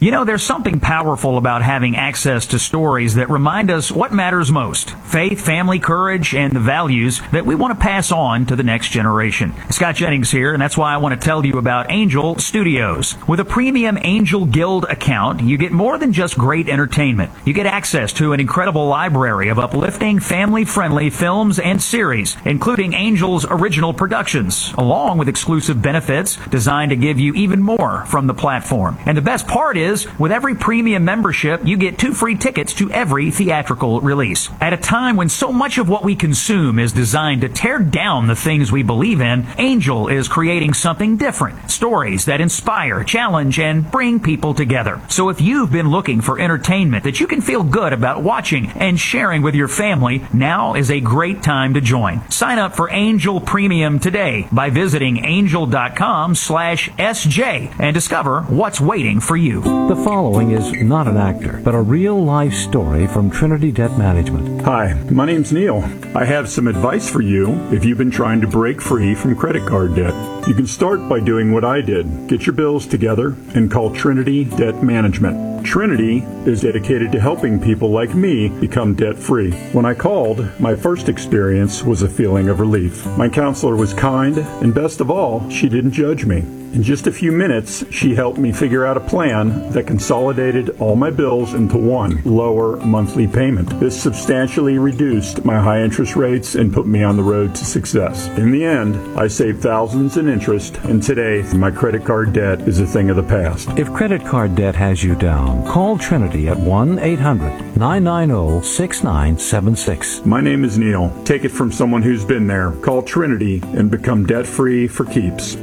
You know, there's something powerful about having access to stories that remind us what matters most: faith, family, courage, and the values that we want to pass on to the next generation. Scott Jennings here, and that's why I want to tell you about Angel Studios. With a premium Angel Guild account, you get more than just great entertainment. You get access to an incredible library of uplifting, family-friendly films and series, including Angel's original productions, along with exclusive benefits designed to give you even more from the platform. And the best part is, with every premium membership, you get 2 free tickets to every theatrical release. At a time when so much of what we consume is designed to tear down the things we believe in, Angel is creating something different. Stories that inspire, challenge, and bring people together. So if you've been looking for entertainment that you can feel good about watching and sharing with your family, now is a great time to join. Sign up for Angel Premium today by visiting angel.com/SJ and discover what's waiting for you. The following is not an actor, but a real-life story from Trinity Debt Management. Hi, my name's Neil. I have some advice for you if you've been trying to break free from credit card debt. You can start by doing what I did. Get your bills together and call Trinity Debt Management. Trinity is dedicated to helping people like me become debt-free. When I called, my first experience was a feeling of relief. My counselor was kind, and best of all, she didn't judge me. In just a few minutes, she helped me figure out a plan that consolidated all my bills into one lower monthly payment. This substantially reduced my high interest rates and put me on the road to success. In the end, I saved thousands in interest, and today, my credit card debt is a thing of the past. If credit card debt has you down, call Trinity at 1-800-990-6976. My name is Neil. Take it from someone who's been there. Call Trinity and become debt-free for keeps.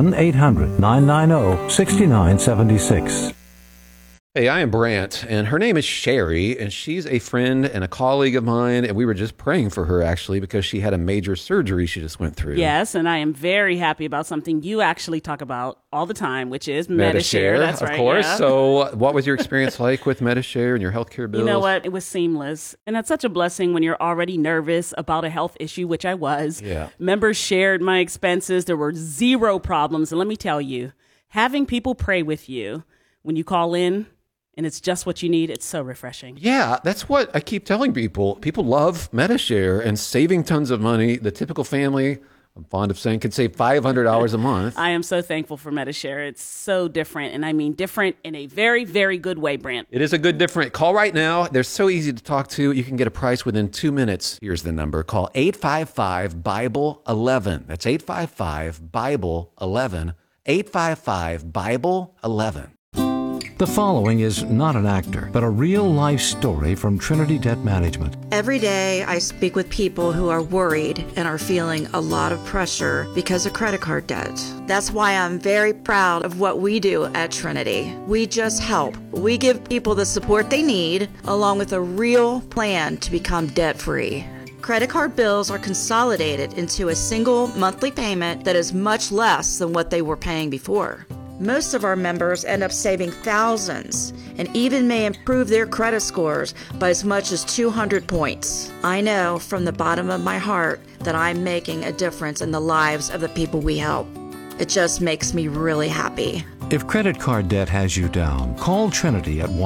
1-800-990-6976. Hey, I am Brant, and her name is Sherry, and she's a friend and a colleague of mine, and we were just praying for her, actually, because she had a major surgery she just went through. Yes, and I am very happy about something you actually talk about all the time, which is Medi-Share. That's right, of course. Yeah. So what was your experience like with Medi-Share and your healthcare bills? You know what? It was seamless, and that's such a blessing when you're already nervous about a health issue, which I was. Yeah. Members shared my expenses. There were zero problems, and let me tell you, having people pray with you when you call in, and it's just what you need, it's so refreshing. Yeah, that's what I keep telling people. People love Medi-Share and saving tons of money. The typical family, I'm fond of saying, could save $500 a month. I am so thankful for Medi-Share. It's so different, and I mean different in a very, very good way, Brant. It is a good different. Call right now. They're so easy to talk to. You can get a price within 2 minutes. Here's the number. Call 855-BIBLE-11. That's 855-BIBLE-11. 855-BIBLE-11. The following is not an actor, but a real-life story from Trinity Debt Management. Every day I speak with people who are worried and are feeling a lot of pressure because of credit card debt. That's why I'm very proud of what we do at Trinity. We just help. We give people the support they need, along with a real plan to become debt-free. Credit card bills are consolidated into a single monthly payment that is much less than what they were paying before. Most of our members end up saving thousands and even may improve their credit scores by as much as 200 points. I know from the bottom of my heart that I'm making a difference in the lives of the people we help. It just makes me really happy. If credit card debt has you down, call Trinity at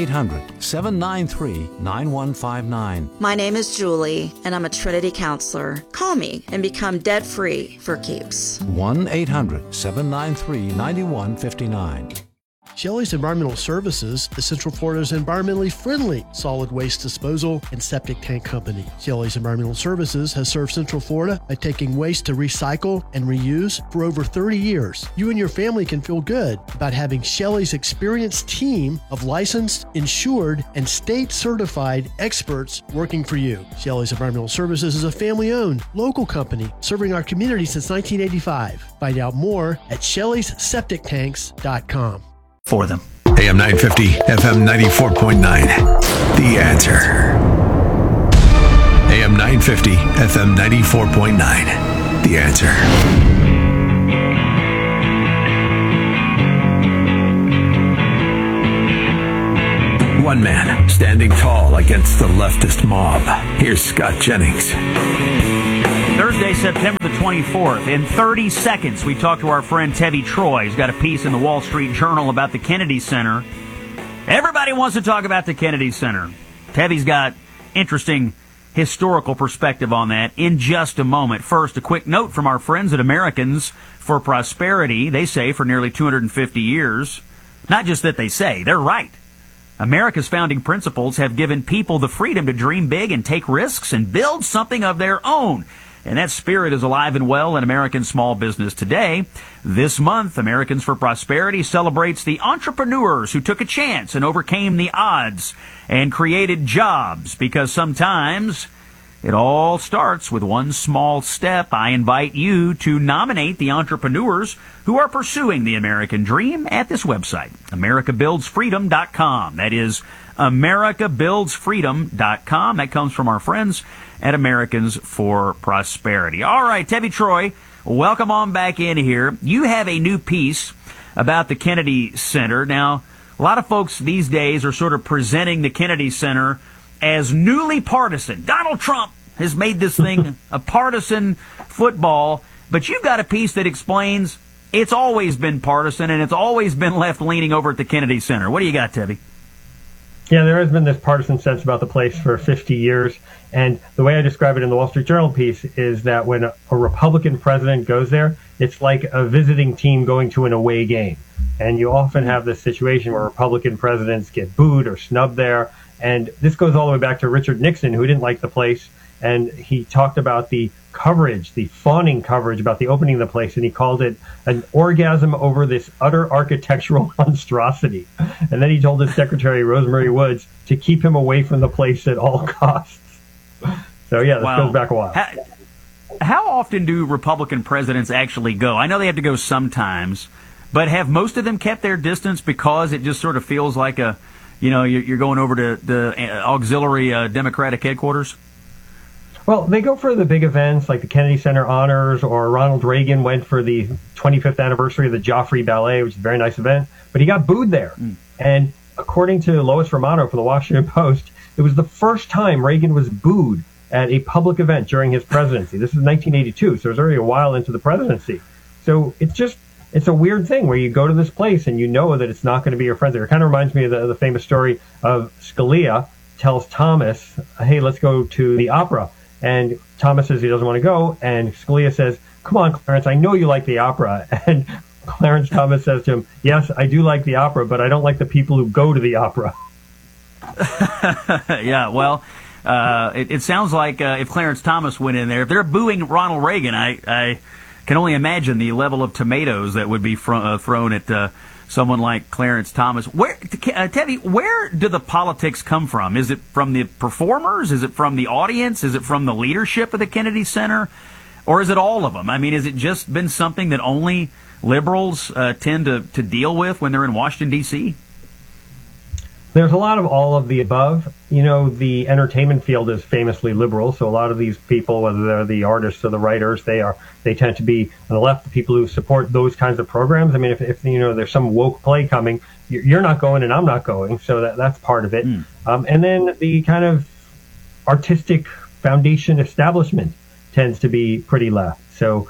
1-800-793-9159. My name is Julie, and I'm a Trinity counselor. Call me and become debt-free for keeps. 1-800-793-9159. Shelley's Environmental Services is Central Florida's environmentally friendly solid waste disposal and septic tank company. Shelley's Environmental Services has served Central Florida by taking waste to recycle and reuse for over 30 years. You and your family can feel good about having Shelley's experienced team of licensed, insured, and state-certified experts working for you. Shelley's Environmental Services is a family-owned, local company serving our community since 1985. Find out more at Shelley'sSepticTanks.com. For them. AM 950, FM 94.9. The Answer. AM 950, FM 94.9. The Answer. One man standing tall against the leftist mob. Here's Scott Jennings. Thursday, September the 24th. In 30 seconds, we talk to our friend Tevi Troy. He's got a piece in the Wall Street Journal about the Kennedy Center Everybody wants to talk about the Kennedy Center. Tevy's got interesting historical perspective on that in just a moment. First, a quick note from our friends at Americans for Prosperity. They say for nearly 250 years, not just that they say, they're right. America's founding principles have given people the freedom to dream big and take risks and build something of their own. And that spirit is alive and well in American small business today. This month, Americans for Prosperity celebrates the entrepreneurs who took a chance and overcame the odds and created jobs, because sometimes it all starts with one small step. I invite you to nominate the entrepreneurs who are pursuing the American dream at this website, AmericaBuildsFreedom.com. That is AmericaBuildsFreedom.com. That comes from our friends at Americans for Prosperity. All right, Tevy Troy, welcome on back in here. You have a new piece about the Kennedy Center. Now, a lot of folks these days are sort of presenting the Kennedy Center as newly partisan. Donald Trump has made this thing a partisan football, but you've got a piece that explains it's always been partisan and it's always been left leaning over at the Kennedy Center. What do you got, Tevy? Yeah, there has been this partisan sense about the place for 50 years. And the way I describe it in the Wall Street Journal piece is that when a Republican president goes there, it's like a visiting team going to an away game. And you often have this situation where Republican presidents get booed or snubbed there. And this goes all the way back to Richard Nixon, who didn't like the place. And he talked about the coverage, the fawning coverage about the opening of the place, and he called it an orgasm over this utter architectural monstrosity. And then he told his secretary, Rosemary Woods, to keep him away from the place at all costs. So, yeah, this goes back a while. How often do Republican presidents actually go? I know they have to go sometimes, but have most of them kept their distance because it just sort of feels like you're going over to the auxiliary Democratic headquarters? Well, they go for the big events like the Kennedy Center Honors, or Ronald Reagan went for the 25th anniversary of the Joffrey Ballet, which is a very nice event, but he got booed there. And according to Lois Romano from the Washington Post, it was the first time Reagan was booed at a public event during his presidency. This is 1982, so it was already a while into the presidency. So it's a weird thing where you go to this place and you know that it's not going to be your friends. It kind of reminds me of the famous story of Scalia tells Thomas, hey, let's go to the opera. And Thomas says he doesn't want to go, and Scalia says, come on, Clarence, I know you like the opera. And Clarence Thomas says to him, yes, I do like the opera, but I don't like the people who go to the opera. Yeah, well, it sounds like if Clarence Thomas went in there, if they're booing Ronald Reagan, I can only imagine the level of tomatoes that would be thrown at someone like Clarence Thomas. Tevy, where do the politics come from? Is it from the performers? Is it from the audience? Is it from the leadership of the Kennedy Center? Or is it all of them? I mean, has it just been something that only liberals tend to deal with when they're in Washington, D.C.? There's a lot of all of the above. You know, the entertainment field is famously liberal, so a lot of these people, whether they're the artists or the writers, they tend to be on the left, the people who support those kinds of programs. I mean, if there's some woke play coming, you're not going and I'm not going, so that's part of it. And then the kind of artistic foundation establishment tends to be pretty left. So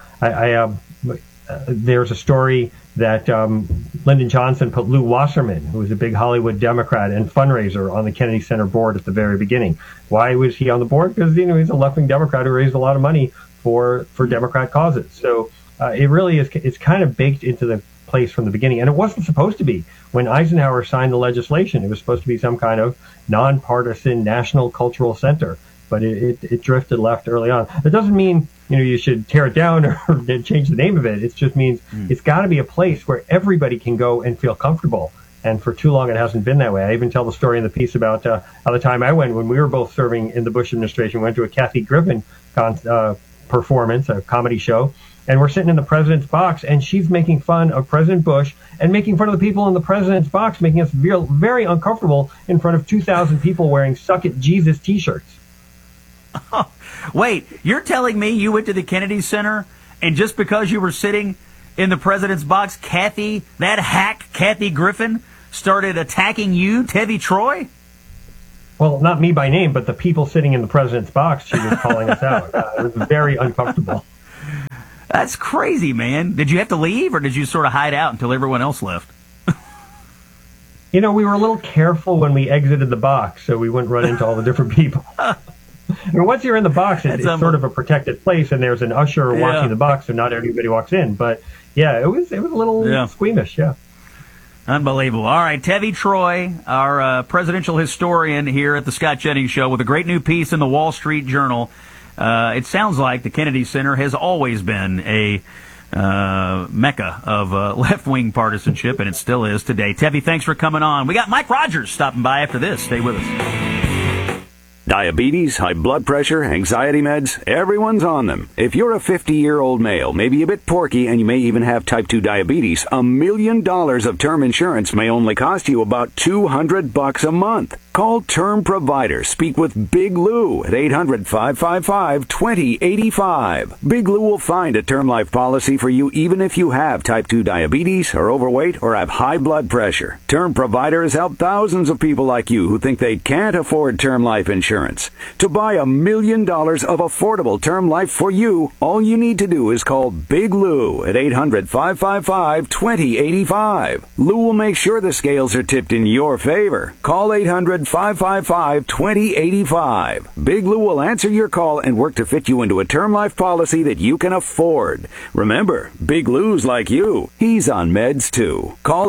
there's a story that Lyndon Johnson put Lew Wasserman, who was a big Hollywood Democrat and fundraiser, on the Kennedy Center board at the very beginning. Why was he on the board? Because he's a left-wing Democrat who raised a lot of money for Democrat causes. So it really is. It's kind of baked into the place from the beginning, and it wasn't supposed to be. When Eisenhower signed the legislation, it was supposed to be some kind of nonpartisan national cultural center, but it drifted left early on. That doesn't mean you should tear it down or change the name of it. It just means it's got to be a place where everybody can go and feel comfortable. And for too long, it hasn't been that way. I even tell the story in the piece about how the time I went, when we were both serving in the Bush administration, went to a Kathy Griffin performance, a comedy show, and we're sitting in the president's box, and she's making fun of President Bush and making fun of the people in the president's box, making us very uncomfortable in front of 2,000 people wearing "Suck It, Jesus" T-shirts. Oh, wait, you're telling me you went to the Kennedy Center, and just because you were sitting in the president's box, that hack Kathy Griffin, started attacking you, Tevy Troy? Well, not me by name, but the people sitting in the president's box, she was calling us out. It was very uncomfortable. That's crazy, man. Did you have to leave, or did you sort of hide out until everyone else left? we were a little careful when we exited the box so we wouldn't run into all the different people. Once you're in the box, it's sort of a protected place, and there's an usher watching the box, so not everybody walks in. But yeah, it was a little squeamish. Yeah. Unbelievable. All right, Tevi Troy, our presidential historian here at the Scott Jennings Show, with a great new piece in the Wall Street Journal. It sounds like the Kennedy Center has always been a mecca of left-wing partisanship, and it still is today. Tevi, thanks for coming on. We got Mike Rogers stopping by after this. Stay with us. Diabetes, high blood pressure, anxiety meds, everyone's on them. If you're a 50-year-old male, maybe a bit porky, and you may even have type 2 diabetes, $1 million of term insurance may only cost you about $200 a month. Call Term Provider. Speak with Big Lou at 800-555-2085. Big Lou will find a term life policy for you even if you have type 2 diabetes, are overweight, or have high blood pressure. Term Provider has helped thousands of people like you who think they can't afford term life insurance. To buy $1 million of affordable term life for you, all you need to do is call Big Lou at 800-555-2085. Lou will make sure the scales are tipped in your favor. Call 800-555-2085. Big Lou will answer your call and work to fit you into a term life policy that you can afford. Remember, Big Lou's like you. He's on meds too. Call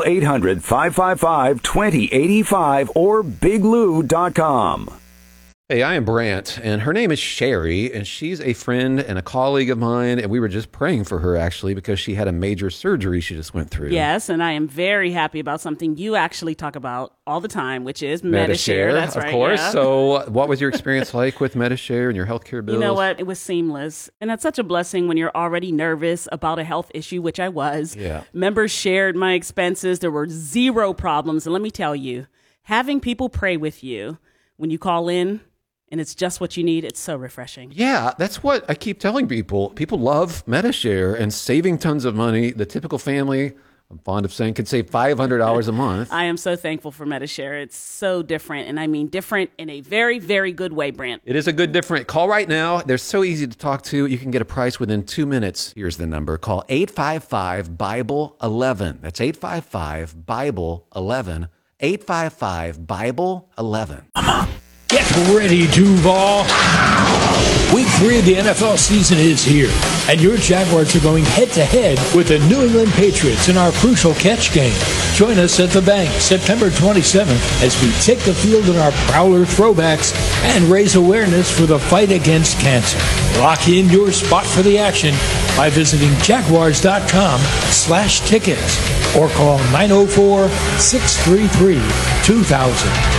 800-555-2085 or biglou.com. Hey, I am Brant, and her name is Sherry, and she's a friend and a colleague of mine, and we were just praying for her, actually, because she had a major surgery she just went through. Yes, and I am very happy about something you actually talk about all the time, which is Medi-Share. That's right, of course. Yeah. So what was your experience like with Medi-Share and your healthcare bills? You know what? It was seamless, and that's such a blessing when you're already nervous about a health issue, which I was. Yeah. Members shared my expenses. There were zero problems, and let me tell you, having people pray with you when you call in, and it's just what you need, it's so refreshing. Yeah, that's what I keep telling people. People love Medi-Share and saving tons of money. The typical family, I'm fond of saying, could save $500 a month. I am so thankful for Medi-Share. It's so different, and I mean different in a very, very good way, Brant. It is a good different. Call right now. They're so easy to talk to. You can get a price within 2 minutes. Here's the number. Call 855-BIBLE-11. That's 855-BIBLE-11. 855-BIBLE-11. Get ready, Duval. Week 3 of the NFL season is here, and your Jaguars are going head-to-head with the New England Patriots in our crucial catch game. Join us at the Bank September 27th as we take the field in our Prowler throwbacks and raise awareness for the fight against cancer. Lock in your spot for the action by visiting jaguars.com/tickets or call 904-633-2000.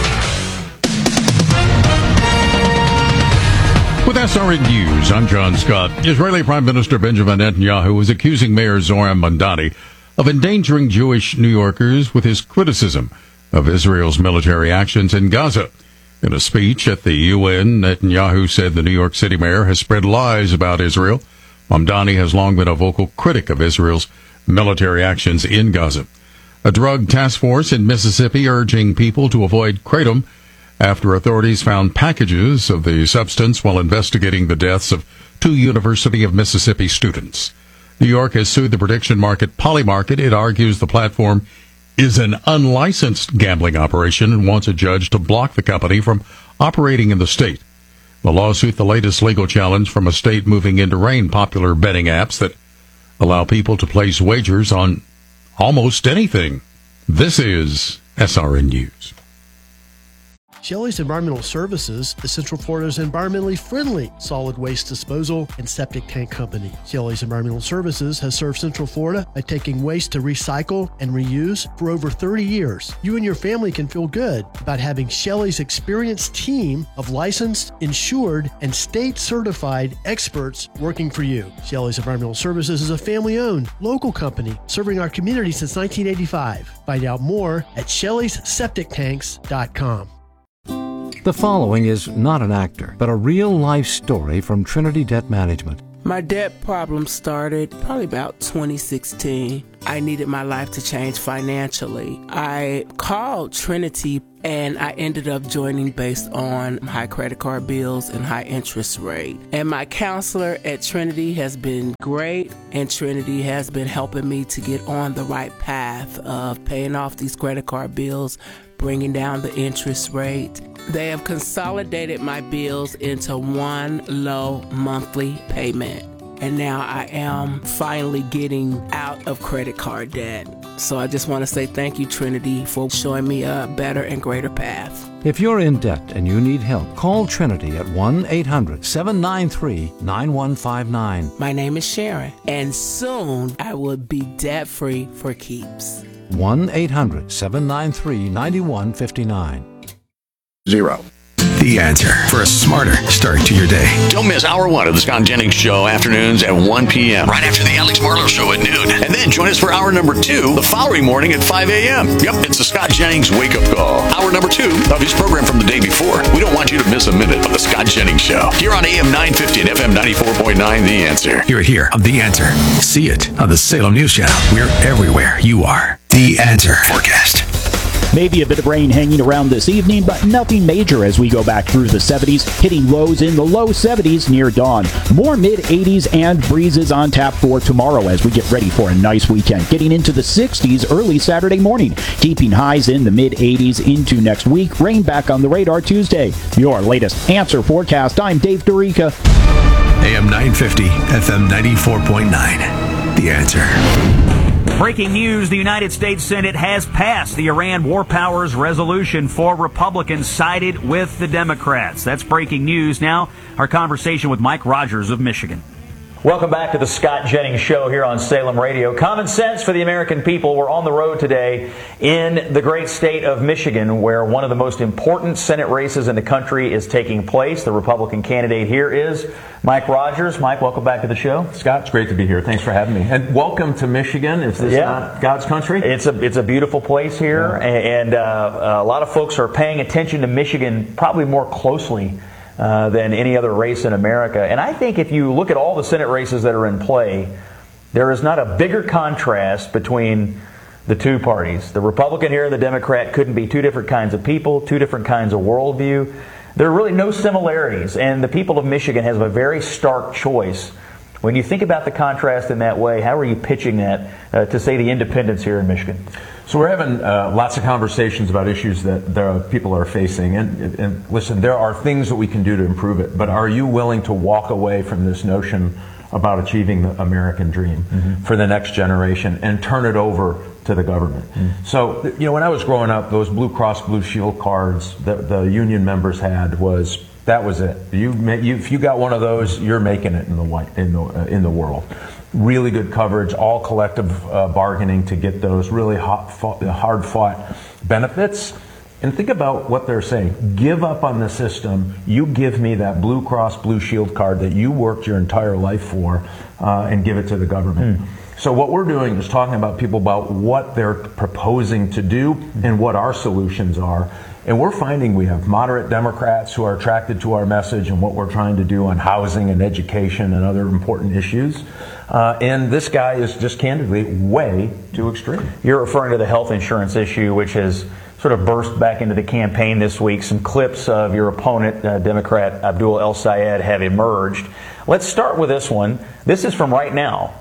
With SRN News, I'm John Scott. Israeli Prime Minister Benjamin Netanyahu is accusing Mayor Zohran Mamdani of endangering Jewish New Yorkers with his criticism of Israel's military actions in Gaza. In a speech at the UN, Netanyahu said the New York City mayor has spread lies about Israel. Mamdani has long been a vocal critic of Israel's military actions in Gaza. A drug task force in Mississippi urging people to avoid kratom after authorities found packages of the substance while investigating the deaths of 2 University of Mississippi students. New York has sued the prediction market Polymarket. It argues the platform is an unlicensed gambling operation and wants a judge to block the company from operating in the state. The lawsuit, the latest legal challenge from a state moving into reign popular betting apps that allow people to place wagers on almost anything. This is SRN News. Shelley's Environmental Services is Central Florida's environmentally friendly solid waste disposal and septic tank company. Shelley's Environmental Services has served Central Florida by taking waste to recycle and reuse for over 30 years. You and your family can feel good about having Shelley's experienced team of licensed, insured, and state-certified experts working for you. Shelley's Environmental Services is a family-owned, local company serving our community since 1985. Find out more at Shelley'sSepticTanks.com. The following is not an actor, but a real-life story from Trinity Debt Management. My debt problem started probably about 2016. I needed my life to change financially. I called Trinity and I ended up joining based on high credit card bills and high interest rate. And my counselor at Trinity has been great, and Trinity has been helping me to get on the right path of paying off these credit card bills, bringing down the interest rate. They have consolidated my bills into one low monthly payment. And now I am finally getting out of credit card debt. So I just want to say thank you, Trinity, for showing me a better and greater path. If you're in debt and you need help, call Trinity at 1-800-793-9159. My name is Sharon, and soon I will be debt-free for keeps. 1-800-793-9159. 0. The Answer for a smarter start to your day. Don't miss Hour 1 of the Scott Jennings Show, afternoons at 1 p.m. right after the Alex Marlowe Show at noon. And then join us for Hour number 2 the following morning at 5 a.m. Yep, it's the Scott Jennings Wake Up Call. Hour number 2 of his program from the day before. We don't want you to miss a minute of the Scott Jennings Show. Here on AM 950 and FM 94.9, The Answer. Hear it here on The Answer. See it on the Salem News Channel. We're everywhere you are. The Answer Forecast. Maybe a bit of rain hanging around this evening, but nothing major as we go back through the 70s, hitting lows in the low 70s near dawn. More mid-80s and breezes on tap for tomorrow as we get ready for a nice weekend. Getting into the 60s early Saturday morning, keeping highs in the mid-80s into next week. Rain back on the radar Tuesday. Your latest Answer forecast. I'm Dave Dorica. AM 950, FM 94.9. The Answer. Breaking news, the United States Senate has passed the Iran War Powers Resolution. 4 Republicans sided with the Democrats. That's breaking news. Now, our conversation with Mike Rogers of Michigan. Welcome back to the Scott Jennings Show here on Salem Radio. Common sense for the American people. We're on the road today in the great state of Michigan, where one of the most important Senate races in the country is taking place. The Republican candidate here is Mike Rogers. Mike, welcome back to the show. Scott, it's great to be here. Thanks for having me. And welcome to Michigan. Is this not God's country? It's a beautiful place here, and a lot of folks are paying attention to Michigan probably more closely than any other race in America. And I think if you look at all the Senate races that are in play, there is not a bigger contrast between the two parties. The Republican here and the Democrat couldn't be two different kinds of people, two different kinds of worldview. There are really no similarities, and the people of Michigan have a very stark choice. When you think about the contrast in that way, how are you pitching that to, say, the independents here in Michigan? So we're having lots of conversations about issues that the people are facing. And listen, there are things that we can do to improve it. But are you willing to walk away from this notion about achieving the American dream for the next generation and turn it over to the government? So, you know, when I was growing up, those Blue Cross Blue Shield cards that the union members had that was it. If you got one of those, you're making it in the world. Really good coverage, all collective bargaining to get those really hard-fought benefits. And think about what they're saying. Give up on the system. You give me that Blue Cross Blue Shield card that you worked your entire life for, and give it to the government. So what we're doing is talking about people about what they're proposing to do and what our solutions are. And we're finding we have moderate Democrats who are attracted to our message and what we're trying to do on housing and education and other important issues. And this guy is just candidly way too extreme. You're referring to the health insurance issue, which has sort of burst back into the campaign this week. Some clips of your opponent, Democrat Abdul El-Sayed, have emerged. Let's start with this one. This is from right now,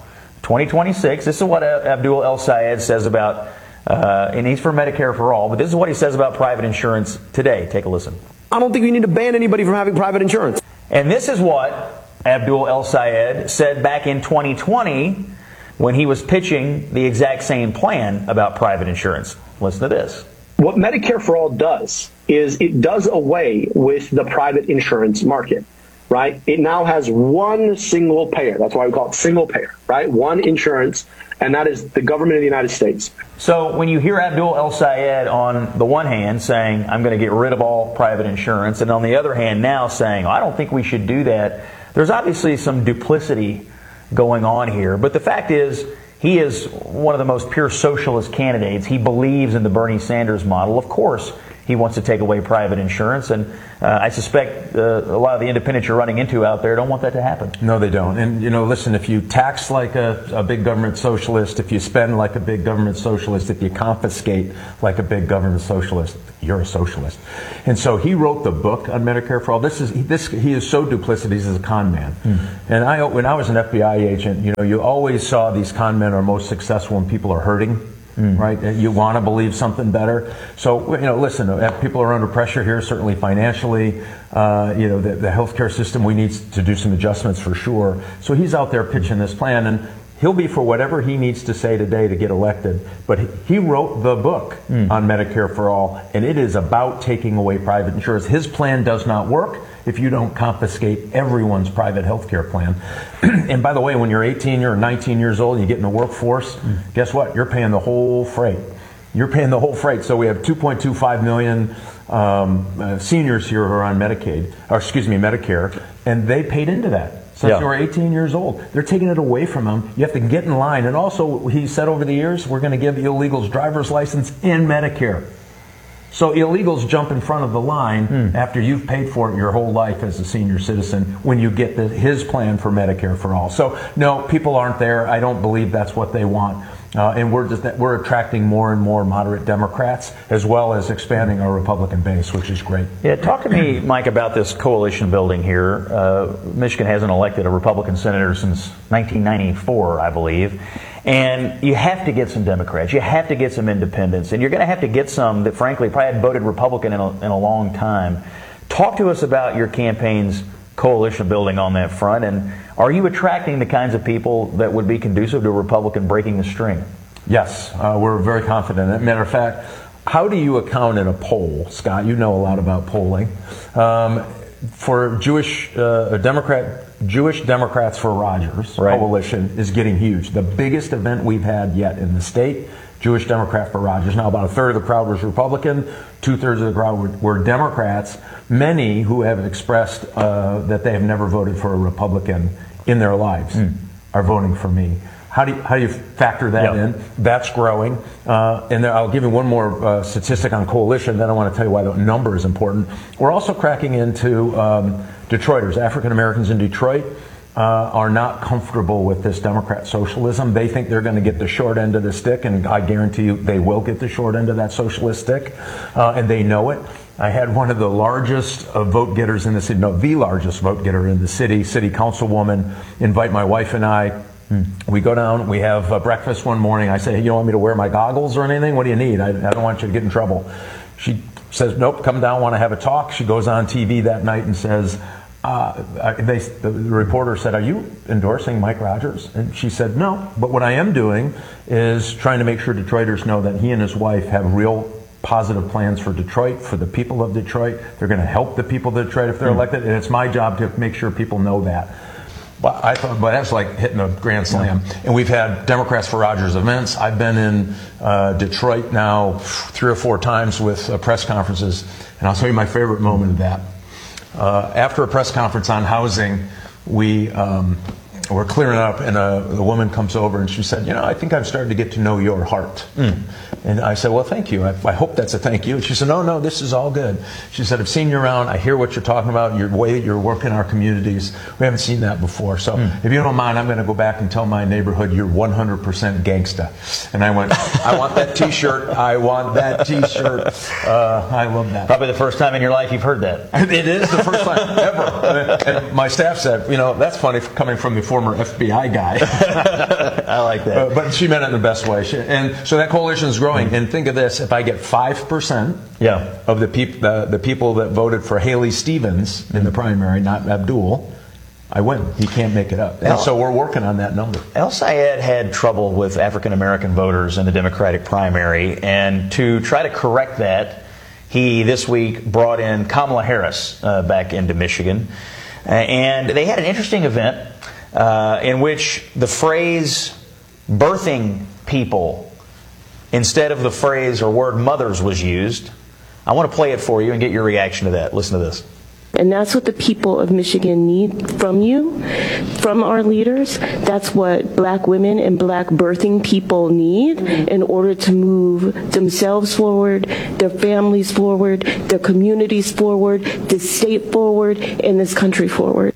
2026. This is what Abdul El-Sayed says about and he's for Medicare for all, but this is what he says about private insurance today. Take a listen. I don't think we need to ban anybody from having private insurance. And this is what Abdul El-Sayed said back in 2020 when he was pitching the exact same plan about private insurance. Listen to this. What Medicare for all does is it does away with the private insurance market, right? It now has one single payer. That's why we call it single payer, right? One insurance, and that is the government of the United States. So when you hear Abdul El-Sayed on the one hand saying, I'm going to get rid of all private insurance, and on the other hand now saying, I don't think we should do that, there's obviously some duplicity going on here. But the fact is, he is one of the most pure socialist candidates. He believes in the Bernie Sanders model. Of course, he wants to take away private insurance. And I suspect a lot of the independents you're running into out there don't want that to happen. No, they don't. And, listen, if you tax like a big government socialist, if you spend like a big government socialist, if you confiscate like a big government socialist, you're a socialist. And so he wrote the book on Medicare for All. He is so duplicitous. He's a con man. And when I was an FBI agent, you always saw these con men are most successful when people are hurting. Right? You want to believe something better. So, listen, people are under pressure here, certainly financially. The healthcare system, we need to do some adjustments for sure. So he's out there pitching this plan, and he'll be for whatever he needs to say today to get elected. But he wrote the book on Medicare for All, and it is about taking away private insurance. His plan does not work if you don't confiscate everyone's private health care plan. And by the way, when you're 18 or 19 years old and you get in the workforce, guess what? You're paying the whole freight. You're paying the whole freight. So we have 2.25 million seniors here who are on Medicare, and they paid into that. Since they were 18 years old. They're taking it away from them. You have to get in line. And also, he said over the years, we're going to give illegals driver's license and Medicare. So illegals jump in front of the line after you've paid for it your whole life as a senior citizen when you get his plan for Medicare for All. So, no, people aren't there. I don't believe that's what they want. And we're attracting more and more moderate Democrats, as well as expanding our Republican base, which is great. Yeah, talk to me, Mike, about this coalition building here. Michigan hasn't elected a Republican senator since 1994, I believe. And you have to get some Democrats. You have to get some independents. And you're going to have to get some that, frankly, probably hadn't voted Republican in a long time. Talk to us about your campaign's coalition building on that front. And are you attracting the kinds of people that would be conducive to a Republican breaking the string? Yes, we're very confident. As a matter of fact, how do you account in a poll, Scott? You know a lot about polling. For Jewish Democrats for Rogers coalition is getting huge. The biggest event we've had yet in the state, Jewish Democrat for Rogers. Now, about a third of the crowd was Republican, 2/3 of the crowd were Democrats. Many who have expressed that they have never voted for a Republican in their lives are voting for me. How do you factor that in? That's growing. And I'll give you one more statistic on coalition, then I want to tell you why the number is important. We're also cracking into Detroiters. African Americans in Detroit are not comfortable with this Democrat socialism. They think they're going to get the short end of the stick, and I guarantee you they will get the short end of that socialist stick, and they know it. I had one of the largest vote getters in the city, the largest vote getter in the city councilwoman, invite my wife and I. We go down, we have breakfast one morning. I say, hey, you don't want me to wear my goggles or anything? What do you need? I don't want you to get in trouble. She says, nope, come down, want to have a talk. She goes on TV that night and says, the reporter said, are you endorsing Mike Rogers? And she said, no, but what I am doing is trying to make sure Detroiters know that he and his wife have real positive plans for Detroit, for the people of Detroit. They're going to help the people of Detroit if they're elected, and it's my job to make sure people know that. But I thought, but that's like hitting a grand slam. And we've had Democrats for Rogers events. I've been in Detroit now 3 or 4 times with press conferences, and I'll tell you my favorite moment of that. After a press conference on housing, we're clearing up, and a woman comes over and she said, I think I'm starting to get to know your heart. And I said, well, thank you. I hope that's a thank you. And she said, no, this is all good. She said, I've seen you around. I hear what you're talking about, your way that you're working our communities. We haven't seen that before. So if you don't mind, I'm going to go back and tell my neighborhood you're 100% gangsta. And I went, I want that T-shirt. I want that T-shirt. I love that. Probably the first time in your life you've heard that. It is the first time ever. And my staff said, that's funny coming from the former FBI guy. I like that. But she meant it in the best way. And so that coalition is growing. And think of this, if I get 5% of the people that voted for Haley Stevens in the primary, not Abdul, I win. He can't make it up. And so we're working on that number. El Sayed had trouble with African American voters in the Democratic primary, and to try to correct that, he this week brought in Kamala Harris back into Michigan. And they had an interesting event in which the phrase birthing people instead of the phrase or word mothers was used. I want to play it for you and get your reaction to that. Listen to this. And that's what the people of Michigan need from you, from our leaders. That's what black women and black birthing people need in order to move themselves forward, their families forward, their communities forward, this state forward, and this country forward.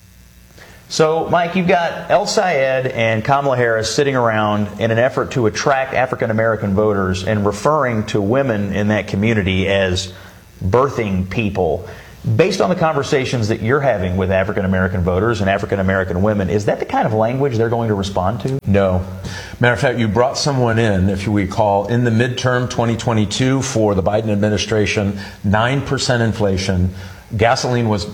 So, Mike, you've got El Sayed and Kamala Harris sitting around in an effort to attract African-American voters and referring to women in that community as birthing people. Based on the conversations that you're having with African-American voters and African-American women, is that the kind of language they're going to respond to? No. Matter of fact, you brought someone in, if you recall, in the midterm 2022 for the Biden administration, 9% inflation. Gasoline was,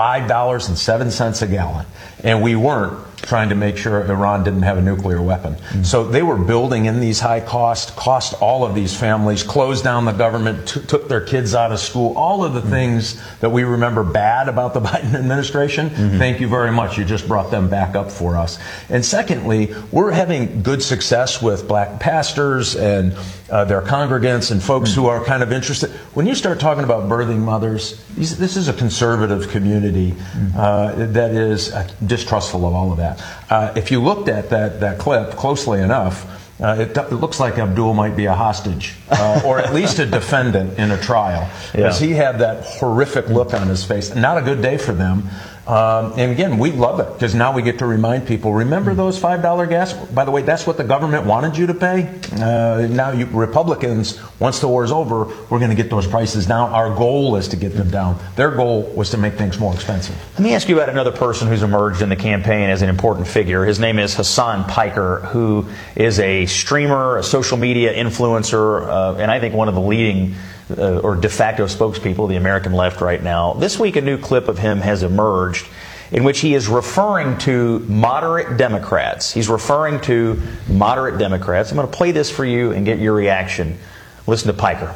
$5.07 a gallon. And we weren't trying to make sure Iran didn't have a nuclear weapon. So they were building in these high cost all of these families, closed down the government, took their kids out of school, all of the things that we remember bad about the Biden administration. Thank you very much. You just brought them back up for us. And secondly, we're having good success with black pastors and their congregants and folks who are kind of interested. When you start talking about birthing mothers, this is a conservative community that is distrustful of all of that. If you looked at that clip closely enough, it looks like Abdul might be a hostage, or at least a defendant in a trial, because he had that horrific look on his face. Not a good day for them. And again, we love it because now we get to remind people, remember those $5 gas? By the way, that's what the government wanted you to pay. Now you Republicans, once the war's over, we're going to get those prices down. Our goal is to get them down. Their goal was to make things more expensive. Let me ask you about another person who's emerged in the campaign as an important figure. His name is Hasan Piker, who is a streamer, a social media influencer, and I think one of the leading or de facto spokespeople of the American left right now. This week, a new clip of him has emerged in which he is referring to moderate Democrats. He's referring to moderate Democrats. I'm going to play this for you and get your reaction. Listen to Piker.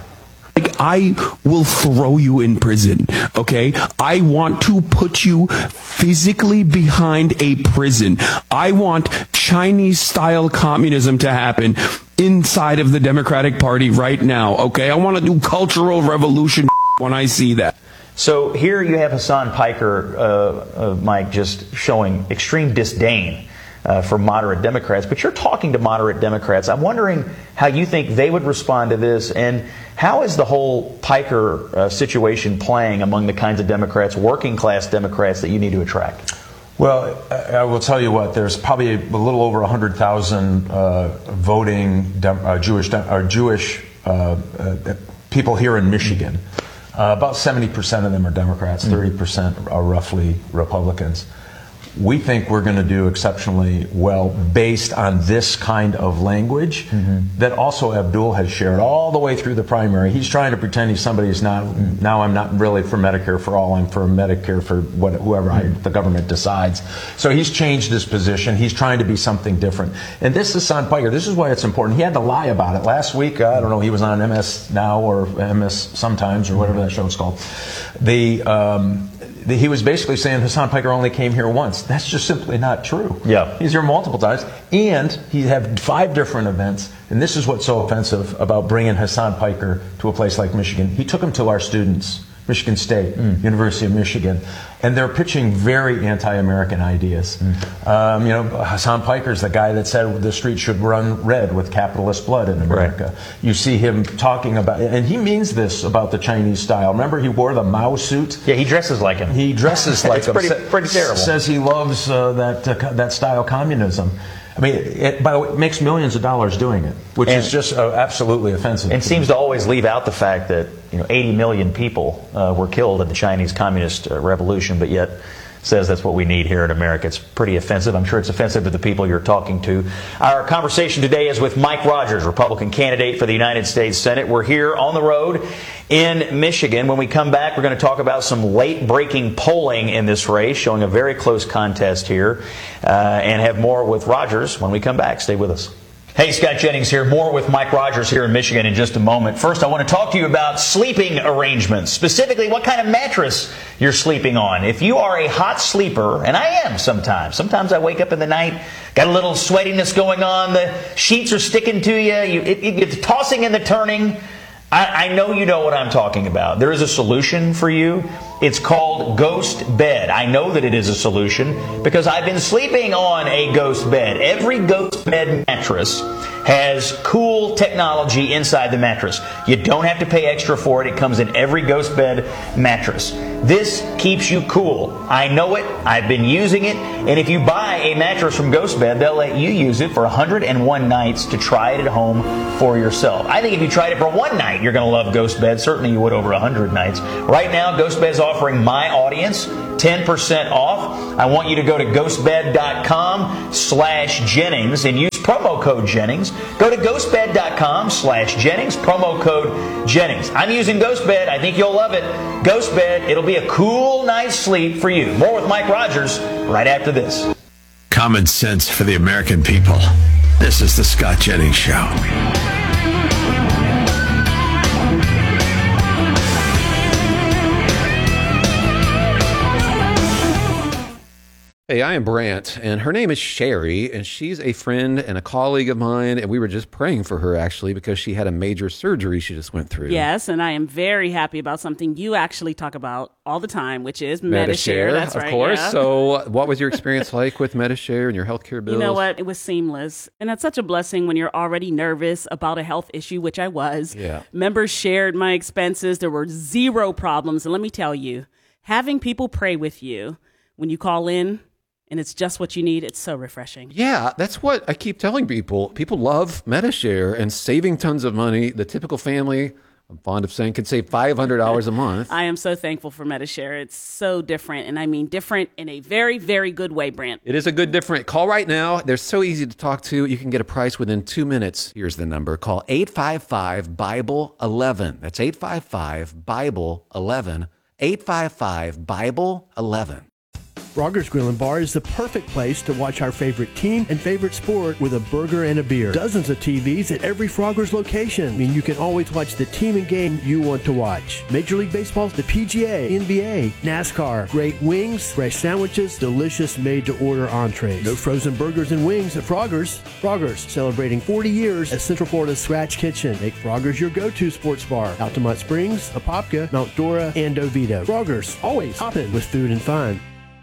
I will throw you in prison, okay? I want to put you physically behind a prison. I want Chinese-style communism to happen inside of the Democratic Party right now, okay? I want to do cultural revolution when I see that. So here you have Hasan Piker, Mike, just showing extreme disdain for moderate Democrats. But you're talking to moderate Democrats. I'm wondering how you think they would respond to this, and how is the whole Piker situation playing among the kinds of Democrats, working class Democrats, that you need to attract? Well, I will tell you what, there's probably a little over 100,000 voting Jewish people here in Michigan. About 70% of them are Democrats, 30% are roughly Republicans. We think we're going to do exceptionally well based on this kind of language that also Abdul has shared all the way through the primary. He's trying to pretend he's somebody who's not, now I'm not really for Medicare for all, I'm for Medicare for whoever the government decides. So he's changed his position. He's trying to be something different. And this is Hasan Piker. This is why it's important. He had to lie about it. Last week, I don't know, he was on MS Now or MS Sometimes or whatever that show's called. He was basically saying Hasan Piker only came here once. That's just simply not true. Yeah. He's here multiple times. And he had 5 different events. And this is what's so offensive about bringing Hasan Piker to a place like Michigan. He took him to our students, Michigan State, University of Michigan. And they're pitching very anti-American ideas. Hasan Piker's the guy that said the street should run red with capitalist blood in America. Right. You see him talking about, and he means this about the Chinese style. Remember, he wore the Mao suit? Yeah, he dresses like him. He dresses like him. Pretty terrible. Says he loves that style communism. I mean, by the way, it makes millions of dollars doing it, which is just absolutely offensive. And seems to always leave out the fact that 80 million people were killed in the Chinese Communist Revolution, but yet says that's what we need here in America. It's pretty offensive. I'm sure it's offensive to the people you're talking to. Our conversation today is with Mike Rogers, Republican candidate for the United States Senate. We're here on the road in Michigan. When we come back, we're going to talk about some late-breaking polling in this race, showing a very close contest here, and have more with Rogers when we come back. Stay with us. Hey, Scott Jennings here. More with Mike Rogers here in Michigan in just a moment. First, I want to talk to you about sleeping arrangements, specifically what kind of mattress you're sleeping on. If you are a hot sleeper, and I am sometimes I wake up in the night, got a little sweatiness going on, the sheets are sticking to you, it's tossing and the turning. I know you know what I'm talking about. There is a solution for you. It's called Ghost Bed. I know that it is a solution because I've been sleeping on a Ghost Bed. Every Ghost Bed mattress has cool technology inside the mattress. You don't have to pay extra for it. It comes in every Ghost Bed mattress. This keeps you cool. I know it. I've been using it. And if you buy a mattress from Ghost Bed, they'll let you use it for 101 nights to try it at home for yourself. I think if you tried it for one night, you're going to love Ghost Bed. Certainly you would over 100 nights. Right now, Ghost Bed is offering my audience 10% off. I want you to go to ghostbed.com/Jennings and use promo code Jennings. Go to ghostbed.com/Jennings, promo code Jennings. I'm using Ghost Bed. I think you'll love it. Ghost Bed, it'll be a cool night's sleep for you. More with Mike Rogers right after this. Common sense for the American people. This is the Scott Jennings Show. Hey, I am Brant, and her name is Sherry, and she's a friend and a colleague of mine, and we were just praying for her, actually, because she had a major surgery she just went through. Yes, and I am very happy about something you actually talk about all the time, which is Medi-Share. That's right, of course. Yeah. So what was your experience like with Medi-Share and your healthcare bills? You know what? It was seamless, and that's such a blessing when you're already nervous about a health issue, which I was. Yeah. Members shared my expenses. There were zero problems, and let me tell you, having people pray with you when you call in, and it's just what you need, it's so refreshing. Yeah, that's what I keep telling people. People love Medi-Share and saving tons of money. The typical family, I'm fond of saying, could save $500 a month. I am so thankful for Medi-Share. It's so different, and I mean different in a very, very good way, Brant. It is a good different. Call right now. They're so easy to talk to. You can get a price within 2 minutes. Here's the number. Call 855-BIBLE-11. That's 855-BIBLE-11. 855-BIBLE-11. Frogger's Grill and Bar is the perfect place to watch our favorite team and favorite sport with a burger and a beer. Dozens of TVs at every Frogger's location mean you can always watch the team and game you want to watch. Major League Baseball, the PGA, NBA, NASCAR, great wings, fresh sandwiches, delicious made-to-order entrees. No frozen burgers and wings at Frogger's. Frogger's, celebrating 40 years as Central Florida's Scratch Kitchen. Make Frogger's your go-to sports bar. Altamont Springs, Apopka, Mount Dora, and Oviedo. Frogger's, always hopping with food and fun.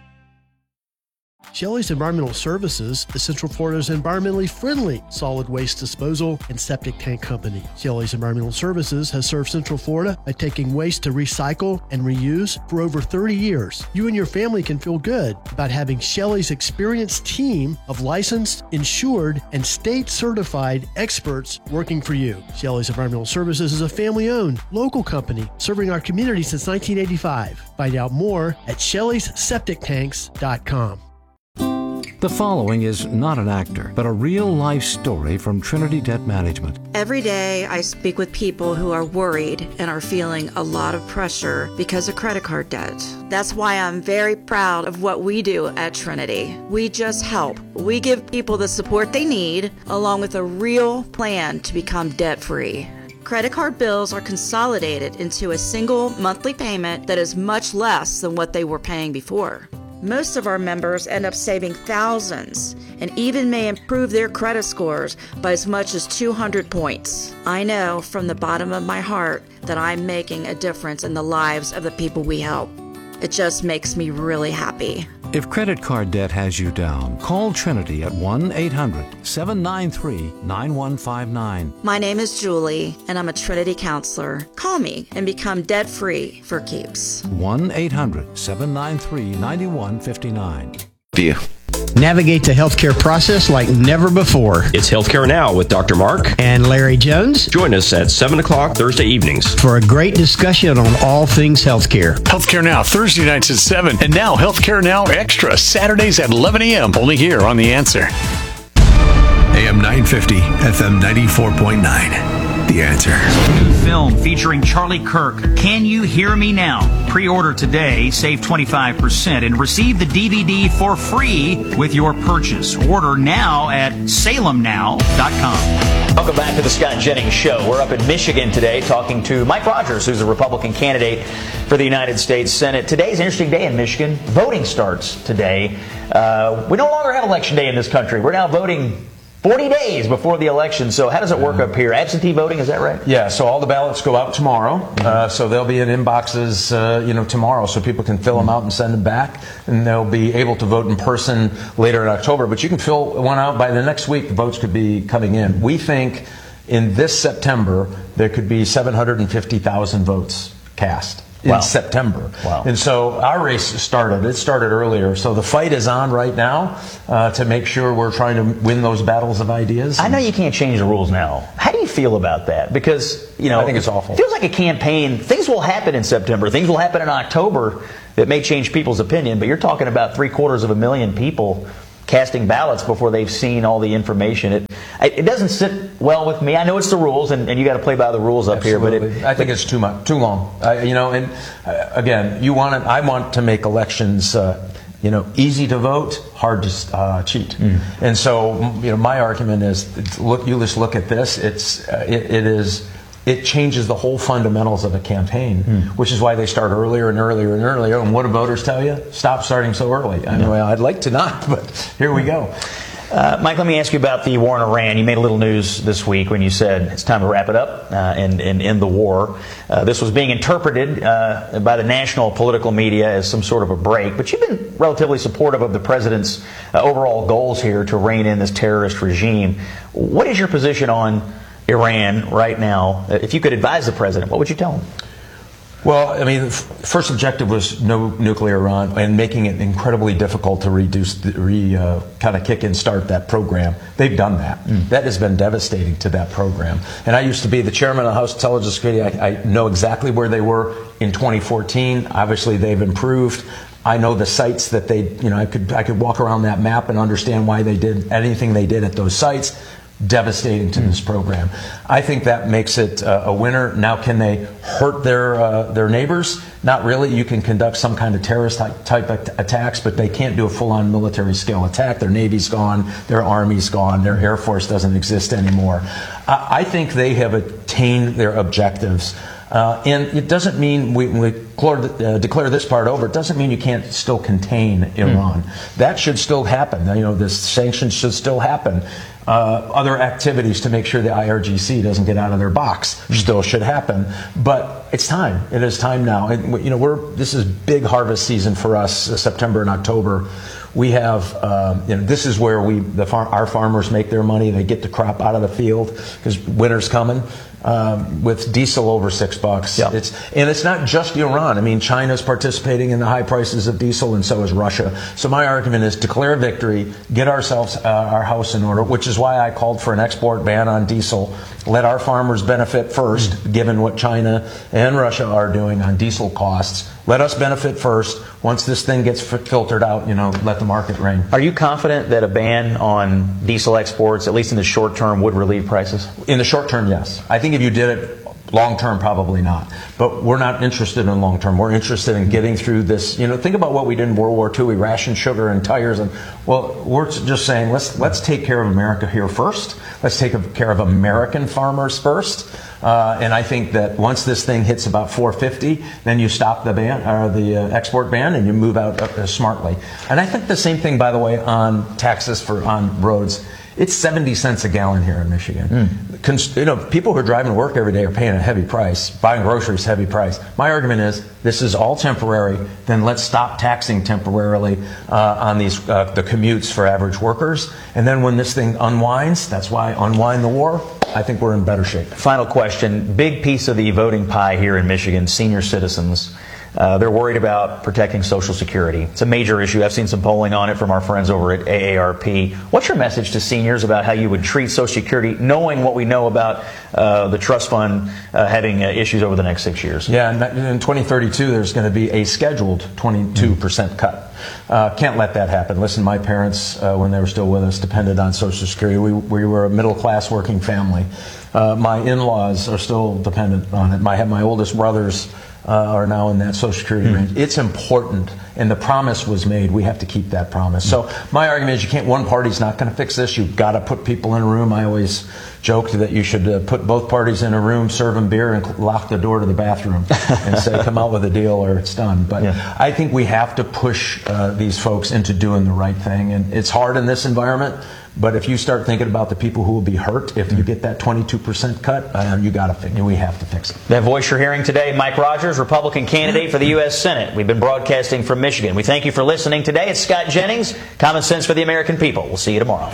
Shelley's Environmental Services is Central Florida's environmentally friendly solid waste disposal and septic tank company. Shelley's Environmental Services has served Central Florida by taking waste to recycle and reuse for over 30 years. You and your family can feel good about having Shelley's experienced team of licensed, insured, and state-certified experts working for you. Shelley's Environmental Services is a family-owned, local company serving our community since 1985. Find out more at Shelley'sSepticTanks.com. The following is not an actor, but a real-life story from Trinity Debt Management. Every day I speak with people who are worried and are feeling a lot of pressure because of credit card debt. That's why I'm very proud of what we do at Trinity. We just help. We give people the support they need, along with a real plan to become debt-free. Credit card bills are consolidated into a single monthly payment that is much less than what they were paying before. Most of our members end up saving thousands and even may improve their credit scores by as much as 200 points. I know from the bottom of my heart that I'm making a difference in the lives of the people we help. It just makes me really happy. If credit card debt has you down, call Trinity at 1-800-793-9159. My name is Julie, and I'm a Trinity counselor. Call me and become debt-free for keeps. 1-800-793-9159. Navigate the healthcare process like never before. It's Healthcare Now with Dr. Mark and Larry Jones. Join us at 7 o'clock Thursday evenings for a great discussion on all things healthcare. Healthcare Now, Thursday nights at 7. And now Healthcare Now Extra, Saturdays at 11 a.m. Only here on The Answer. AM 950, FM 94.9. The Answer. New film featuring Charlie Kirk, Can You Hear Me Now? Pre-order today, save 25%, and receive the DVD for free with your purchase. Order now at salemnow.com. Welcome back to the Scott Jennings Show. We're up in Michigan today talking to Mike Rogers, who's a Republican candidate for the United States Senate. Today's an interesting day in Michigan. Voting starts today. We no longer have Election Day in this country. We're now voting 40 days before the election. So how does it work up here? Absentee voting, is that right? Yeah, so all the ballots go out tomorrow. So they'll be in inboxes, tomorrow, so people can fill them out and send them back. And they'll be able to vote in person later in October. But you can fill one out by the next week. The votes could be coming in. We think in this September there could be 750,000 votes cast. In September. Wow. And so our race started. It started earlier. So the fight is on right now to make sure we're trying to win those battles of ideas. I know you can't change the rules now. How do you feel about that? Because, I think it's awful. It feels like a campaign. Things will happen in September. Things will happen in October that may change people's opinion. But you're talking about 750,000 people casting ballots before they've seen all the information. It doesn't sit well with me. I know it's the rules, and you got to play by the rules up Absolutely. here. But I think it's too long. Again, I want to make elections, easy to vote, hard to cheat. And so, my argument is, you just look at this. It changes the whole fundamentals of a campaign, which is why they start earlier and earlier and earlier. And what do voters tell you? Stop starting so early. I'd like to not, but here we go. Mike, let me ask you about the war in Iran. You made a little news this week when you said it's time to wrap it up and end the war. This was being interpreted by the national political media as some sort of a break, but you've been relatively supportive of the president's overall goals here to rein in this terrorist regime. What is your position on Iran right now? If you could advise the president, what would you tell him? Well, the first objective was no nuclear Iran, and making it incredibly difficult to kind of kick and start that program. They've done that. That has been devastating to that program. And I used to be the chairman of the House Intelligence Committee. I know exactly where they were in 2014. Obviously, they've improved. I know the sites that I could walk around that map and understand why they did anything they did at those sites. Devastating to this program. I think that makes it a winner. Now, can they hurt their neighbors? Not really. You can conduct some kind of terrorist type attacks, but they can't do a full-on military scale attack. Their Navy's gone, their Army's gone, their Air Force doesn't exist anymore. I think they have attained their objectives. And it doesn't mean we declare this part over. It doesn't mean you can't still contain Iran. That should still happen. The sanctions should still happen. Other activities to make sure the IRGC doesn't get out of their box still should happen. But it's time. It is time now. And, this is big harvest season for us, September and October. We have, this is where our farmers make their money. They get the crop out of the field because winter's coming. With diesel over $6. Yep. It's not just Iran. China's participating in the high prices of diesel, and so is Russia. So my argument is declare victory, get ourselves our house in order, which is why I called for an export ban on diesel. Let our farmers benefit first, given what China and Russia are doing on diesel costs. Let us benefit first. Once this thing gets filtered out, let the market reign. Are you confident that a ban on diesel exports, at least in the short term, would relieve prices? In the short term, yes. I think if you did it long term, probably not. But we're not interested in long term. We're interested in getting through this. Think about what we did in World War II. We rationed sugar and tires, and we're just saying let's take care of America here first. Let's take care of American farmers first. And I think that once this thing hits about $4.50, then you stop the ban or the export ban, and you move out smartly. And I think the same thing, by the way, on taxes on roads. It's 70 cents a gallon here in Michigan. People who are driving to work every day are paying a heavy price. Buying groceries, heavy price. My argument is this is all temporary. Then let's stop taxing temporarily on the commutes for average workers. And then when this thing unwinds, that's why unwind the war. I think we're in better shape. Final question. Big piece of the voting pie here in Michigan, senior citizens. They're worried about protecting Social Security. It's a major issue. I've seen some polling on it from our friends over at AARP. What's your message to seniors about how you would treat Social Security, knowing what we know about the trust fund having issues over the next 6 years? Yeah, in 2032, there's going to be a scheduled 22% cut. Can't let that happen. Listen, my parents, when they were still with us, depended on Social Security. We were a middle-class working family. My in-laws are still dependent on it. My oldest brothers are now in that Social Security range. It's important and the promise was made, we have to keep that promise. So my argument is one party's not going to fix this. You've got to put people in a room. I always joked that you should put both parties in a room, serve them beer, and lock the door to the bathroom and say, come out with a deal or it's done. But I think we have to push these folks into doing the right thing. And it's hard in this environment. But if you start thinking about the people who will be hurt if you get that 22% cut, we have to fix it. That voice you're hearing today, Mike Rogers, Republican candidate for the U.S. Senate. We've been broadcasting from Michigan. We thank you for listening today. It's Scott Jennings, Common Sense for the American People. We'll see you tomorrow.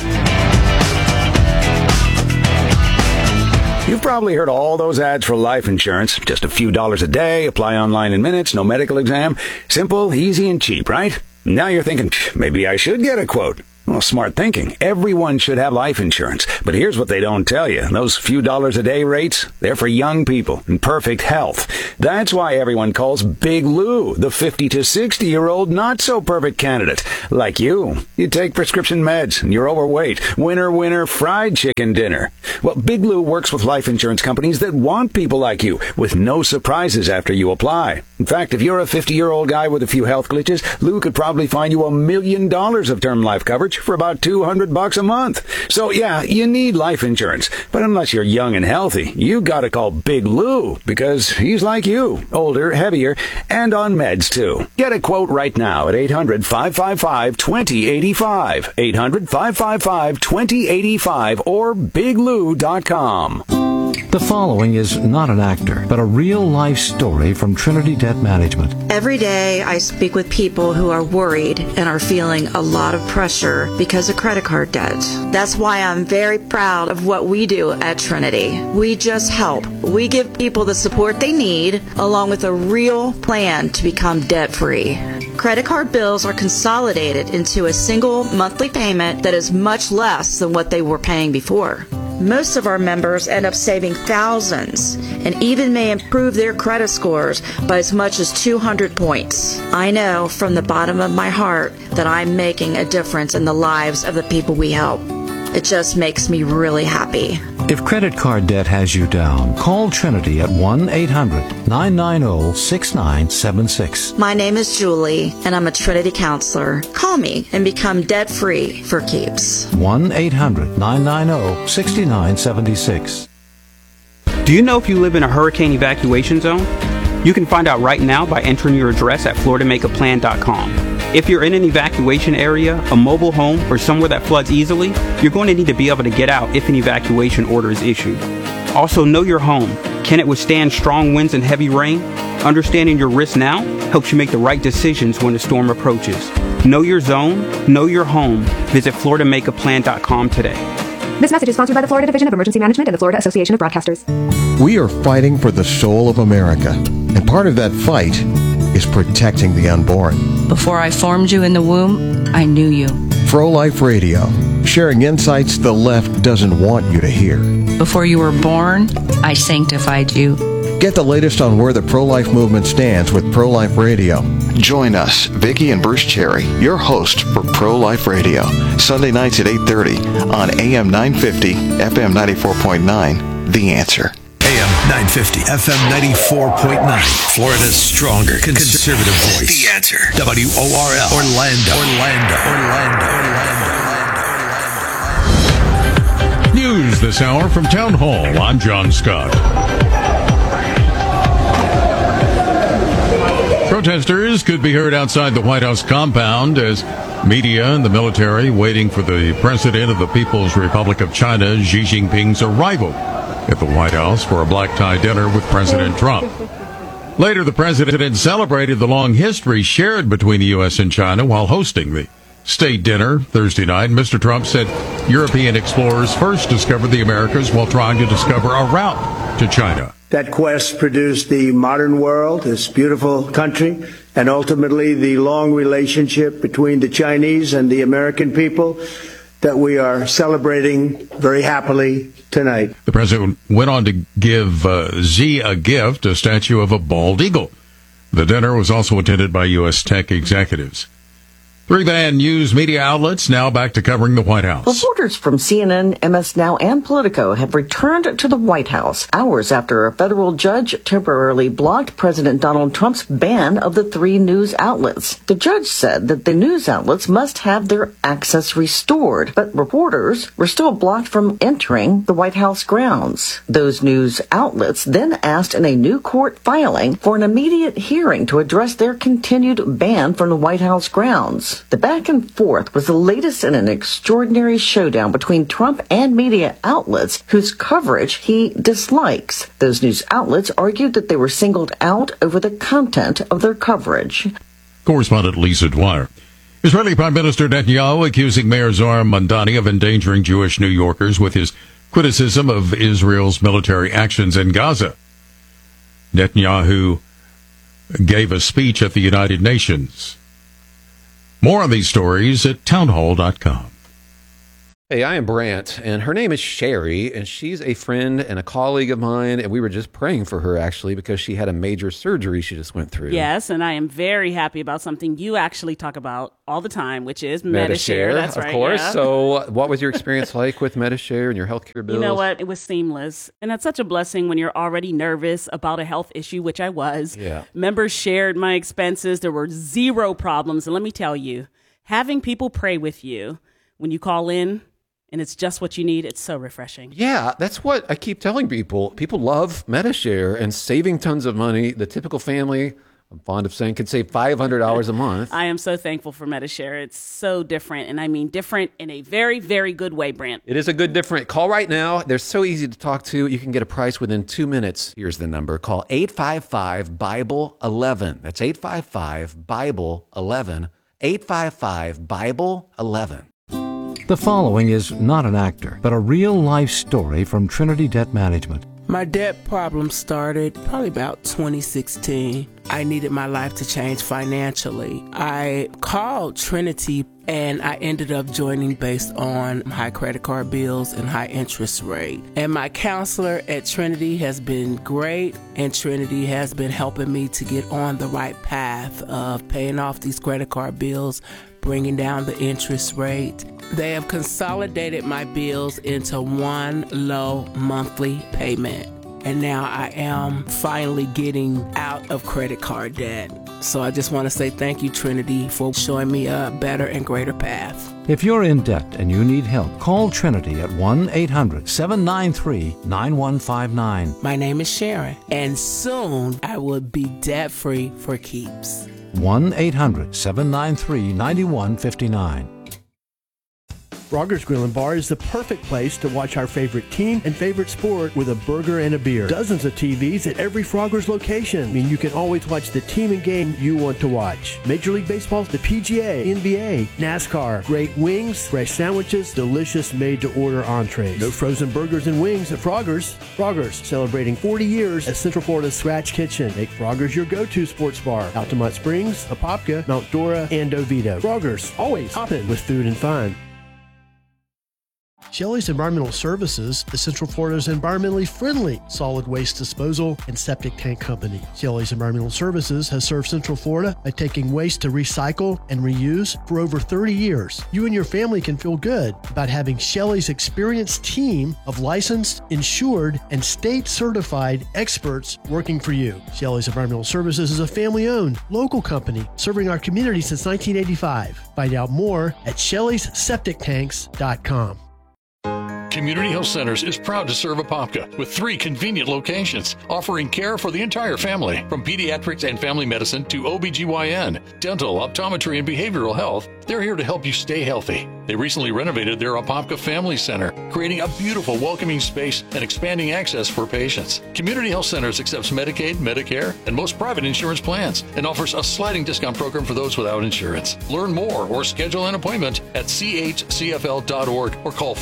You've probably heard all those ads for life insurance. Just a few dollars a day, apply online in minutes, no medical exam. Simple, easy, and cheap, right? Now you're thinking, maybe I should get a quote. Well, smart thinking. Everyone should have life insurance. But here's what they don't tell you. Those few dollars a day rates, they're for young people in perfect health. That's why everyone calls Big Lou the 50 to 60-year-old not-so-perfect candidate. Like you. You take prescription meds and you're overweight. Winner, fried chicken dinner. Well, Big Lou works with life insurance companies that want people like you with no surprises after you apply. In fact, if you're a 50-year-old guy with a few health glitches, Lou could probably find you $1 million of term life coverage for about $200 a month. So yeah, you need life insurance. But unless you're young and healthy, you gotta call Big Lou because he's like you, older, heavier, and on meds too. Get a quote right now at 800-555-2085. 800-555-2085 or biglou.com. The following is not an actor, but a real-life story from Trinity Debt Management. Every day I speak with people who are worried and are feeling a lot of pressure because of credit card debt. That's why I'm very proud of what we do at Trinity. We just help. We give people the support they need along with a real plan to become debt-free. Credit card bills are consolidated into a single monthly payment that is much less than what they were paying before. Most of our members end up saving thousands and even may improve their credit scores by as much as 200 points. I know from the bottom of my heart that I'm making a difference in the lives of the people we help. It just makes me really happy. If credit card debt has you down, call Trinity at 1-800-990-6976. My name is Julie, and I'm a Trinity counselor. Call me and become debt-free for keeps. 1-800-990-6976. Do you know if you live in a hurricane evacuation zone? You can find out right now by entering your address at floridamakeaplan.com. If you're in an evacuation area, a mobile home, or somewhere that floods easily, you're going to need to be able to get out if an evacuation order is issued. Also, know your home. Can it withstand strong winds and heavy rain? Understanding your risk now helps you make the right decisions when a storm approaches. Know your zone, know your home. Visit floridamakeaplan.com today. This message is sponsored by the Florida Division of Emergency Management and the Florida Association of Broadcasters. We are fighting for the soul of America, and part of that fight is protecting the unborn. Before I formed you in the womb, I knew you. Pro-Life Radio, sharing insights the left doesn't want you to hear. Before you were born, I sanctified you. Get the latest on where the pro-life movement stands with Pro-Life Radio. Join us, Vicki and Bruce Cherry, your host for Pro-Life Radio, Sunday nights at 8:30 on AM 950, FM 94.9, The Answer. AM 950, FM 94.9, Florida's stronger conservative voice. The Answer. WORL, Orlando. News this hour from Town Hall. I'm John Scott. Protesters could be heard outside the White House compound as media and the military waiting for the president of the People's Republic of China, Xi Jinping's arrival at the White House for a black-tie dinner with President Trump. Later, the president celebrated the long history shared between the U.S. and China while hosting the state dinner Thursday night. Mr. Trump said European explorers first discovered the Americas while trying to discover a route to China. That quest produced the modern world, this beautiful country, and ultimately the long relationship between the Chinese and the American people that we are celebrating very happily tonight. The president went on to give Xi a gift, a statue of a bald eagle. The dinner was also attended by U.S. tech executives. Three banned news media outlets now back to covering the White House. Reporters from CNN, MS Now, and Politico have returned to the White House hours after a federal judge temporarily blocked President Donald Trump's ban of the three news outlets. The judge said that the news outlets must have their access restored, but reporters were still blocked from entering the White House grounds. Those news outlets then asked in a new court filing for an immediate hearing to address their continued ban from the White House grounds. The back and forth was the latest in an extraordinary showdown between Trump and media outlets whose coverage he dislikes. Those news outlets argued that they were singled out over the content of their coverage. Correspondent Lisa Dwyer. Israeli Prime Minister Netanyahu accusing Mayor Zohar Mamdani of endangering Jewish New Yorkers with his criticism of Israel's military actions in Gaza. Netanyahu gave a speech at the United Nations. More on these stories at townhall.com. Hey, I am Brant, and her name is Sherry, and she's a friend and a colleague of mine, and we were just praying for her, actually, because she had a major surgery she just went through. Yes, and I am very happy about something you actually talk about all the time, which is Medi-Share. That's right, of course. Yeah. So what was your experience like with Medi-Share and your healthcare bills? You know what? It was seamless, and that's such a blessing when you're already nervous about a health issue, which I was. Yeah. Members shared my expenses. There were zero problems, and let me tell you, having people pray with you when you call in, and it's just what you need, it's so refreshing. Yeah, that's what I keep telling people. People love Medi-Share and saving tons of money. The typical family, I'm fond of saying, could save $500 a month. I am so thankful for Medi-Share. It's so different, and I mean different in a very, very good way, Brant. It is a good different. Call right now. They're so easy to talk to. You can get a price within 2 minutes. Here's the number. Call 855-BIBLE-11. That's 855-BIBLE-11. 855-BIBLE-11. The following is not an actor, but a real-life story from Trinity Debt Management. My debt problem started probably about 2016. I needed my life to change financially. I called Trinity and I ended up joining based on high credit card bills and high interest rate. And my counselor at Trinity has been great, and Trinity has been helping me to get on the right path of paying off these credit card bills, bringing down the interest rate. They have consolidated my bills into one low monthly payment. And now I am finally getting out of credit card debt. So I just want to say thank you, Trinity, for showing me a better and greater path. If you're in debt and you need help, call Trinity at 1-800-793-9159. My name is Sharon, and soon I will be debt-free for keeps. 1-800-793-9159. Frogger's Grill and Bar is the perfect place to watch our favorite team and favorite sport with a burger and a beer. Dozens of TVs at every Frogger's location mean you can always watch the team and game you want to watch. Major League Baseball, the PGA, NBA, NASCAR, great wings, fresh sandwiches, delicious made-to-order entrees. No frozen burgers and wings at Frogger's. Frogger's, celebrating 40 years as Central Florida's Scratch Kitchen. Make Frogger's your go-to sports bar. Altamont Springs, Apopka, Mount Dora, and Oviedo. Frogger's, always hopping with food and fun. Shelley's Environmental Services is Central Florida's environmentally friendly solid waste disposal and septic tank company. Shelley's Environmental Services has served Central Florida by taking waste to recycle and reuse for over 30 years. You and your family can feel good about having Shelley's experienced team of licensed, insured, and state-certified experts working for you. Shelley's Environmental Services is a family-owned, local company serving our community since 1985. Find out more at Shelley'sSepticTanks.com. Community Health Centers is proud to serve Apopka with 3 convenient locations, offering care for the entire family, from pediatrics and family medicine to OBGYN, dental, optometry, and behavioral health. They're here to help you stay healthy. They recently renovated their Apopka Family Center, creating a beautiful, welcoming space and expanding access for patients. Community Health Centers accepts Medicaid, Medicare, and most private insurance plans, and offers a sliding discount program for those without insurance. Learn more or schedule an appointment at chcfl.org or call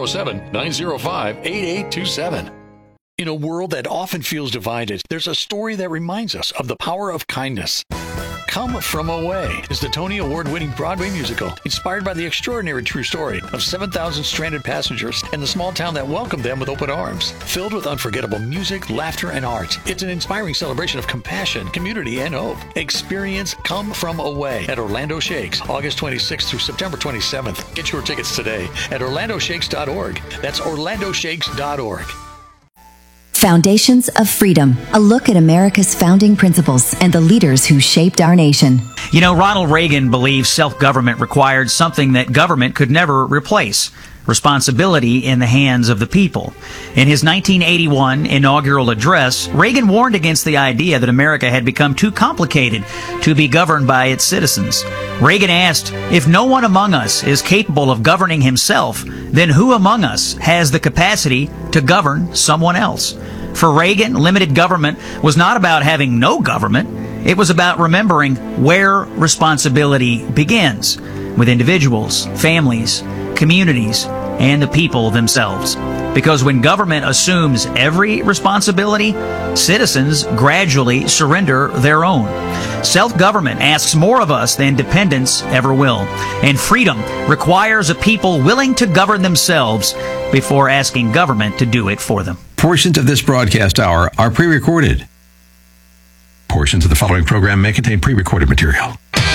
407-905-8827. In a world that often feels divided, there's a story that reminds us of the power of kindness. Come From Away is the Tony Award-winning Broadway musical inspired by the extraordinary true story of 7,000 stranded passengers and the small town that welcomed them with open arms. Filled with unforgettable music, laughter, and art, it's an inspiring celebration of compassion, community, and hope. Experience Come From Away at Orlando Shakes, August 26th through September 27th. Get your tickets today at orlandoshakes.org. That's orlandoshakes.org. Foundations of Freedom, a look at America's founding principles and the leaders who shaped our nation. You know, Ronald Reagan believed self-government required something that government could never replace: responsibility in the hands of the people. In his 1981 inaugural address, Reagan warned against the idea that America had become too complicated to be governed by its citizens. Reagan asked, if no one among us is capable of governing himself, then who among us has the capacity to govern someone else? For Reagan, limited government was not about having no government. It was about remembering where responsibility begins, with individuals, families, communities, and the people themselves. Because when government assumes every responsibility, citizens gradually surrender their own. Self-government asks more of us than dependence ever will. And freedom requires a people willing to govern themselves before asking government to do it for them. Portions of this broadcast hour are pre-recorded. Portions of the following program may contain pre-recorded material.